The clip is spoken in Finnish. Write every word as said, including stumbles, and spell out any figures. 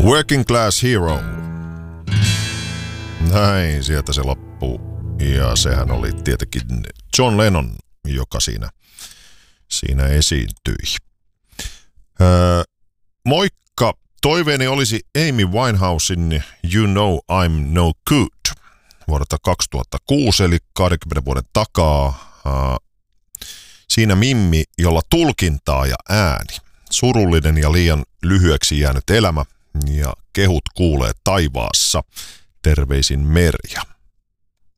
Working Class Hero. Näin, sieltä se loppuu. Ja sehän oli tietenkin John Lennon, joka siinä, siinä esiintyi. Öö, moikka! Toiveeni olisi Amy Winehousen You Know I'm No Good vuodelta kaksituhattakuusi, eli kaksikymmentä vuoden takaa. Öö, siinä mimmi, jolla tulkintaa ja ääni. Surullinen ja liian lyhyeksi jäänyt elämä ja kehut kuulee taivaassa. Terveisin Merja.